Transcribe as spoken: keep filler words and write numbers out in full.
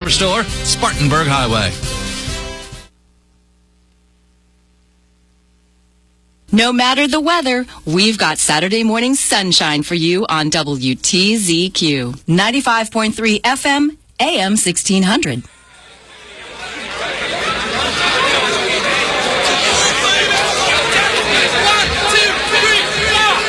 Superstore, Spartanburg Highway. No matter the weather, we've got Saturday morning sunshine for you on W T Z Q. ninety-five point three F M, A M sixteen hundred.